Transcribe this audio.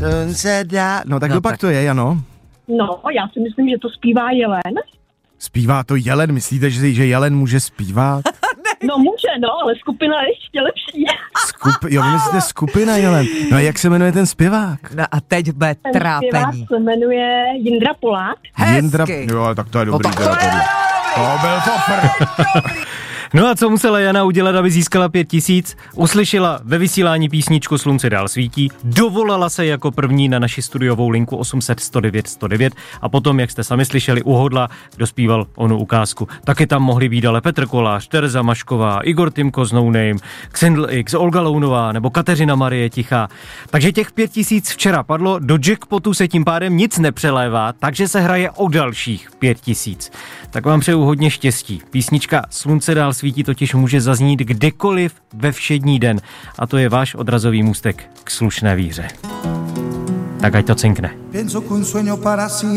slunce dá. No tak kdo pak to je, Jano? No, já si myslím, že to zpívá Jelen. Zpívá to Jelen? Myslíte, že Jelen může zpívat? No může, no, ale skupina je ještě lepší. Jo, vy myslíte skupina Jelen. No a jak se jmenuje ten zpěvák? No a teď bude trápení. Ten zpěvák se jmenuje Jindra Polák. Hezky. Jo, tak to je dobrý. No To byl to No a co musela Jana udělat, aby získala 5000? Uslyšela ve vysílání písničku Slunce dál svítí, dovolala se jako první na naši studiovou linku 800 109 109 a potom, jak jste sami slyšeli, uhodla, kdo zpíval onu ukázku. Taky tam mohli být ale Petr Kolář, Tereza Mašková, Igor Timko z No Name, Xindl X, Olga Lounová nebo Kateřina Marie Tichá. Takže těch 5000 včera padlo, do jackpotu se tím pádem nic nepřelévá, takže se hraje o dalších 5000. Tak vám přeju hodně štěstí. Písnička Slunce dál svítí totiž může zaznít kdekoliv ve všední den. A to je váš odrazový můstek k slušné víře. Tak ať to cinkne.